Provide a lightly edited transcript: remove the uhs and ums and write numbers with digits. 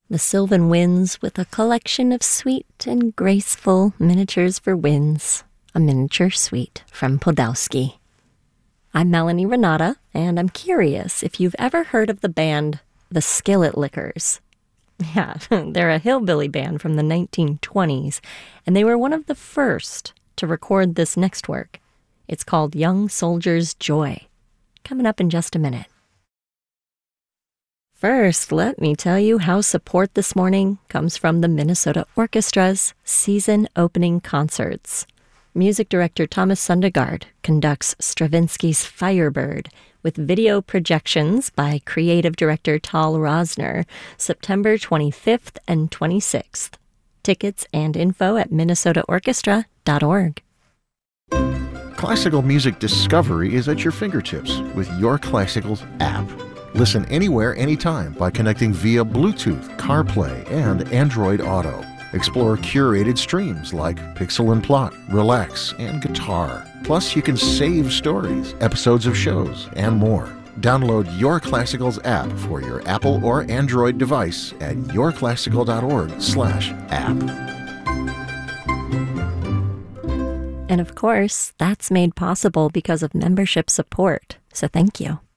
The Sylvan Winds with a collection of sweet and graceful miniatures for winds. A miniature suite from Podolsky. I'm Melanie Renata, and I'm curious if you've ever heard of the band The Skillet Lickers. Yeah, they're a hillbilly band from the 1920s, and they were one of the first to record this next work. It's called Young Soldier's Joy. Coming up in just a minute. First, let me tell you how support this morning comes from the Minnesota Orchestra's season opening concerts. Music director Thomas Sundergaard conducts Stravinsky's Firebird with video projections by creative director Tal Rosner, September 25th and 26th. Tickets and info at minnesotaorchestra.org. Classical music discovery is at your fingertips with Your Classicals app. Listen anywhere, anytime by connecting via Bluetooth, CarPlay, and Android Auto. Explore curated streams like Pixel and Plot, Relax, and Guitar. Plus, you can save stories, episodes of shows, and more. Download Your Classicals app for your Apple or Android device at yourclassical.org/app. And of course, that's made possible because of membership support. So thank you.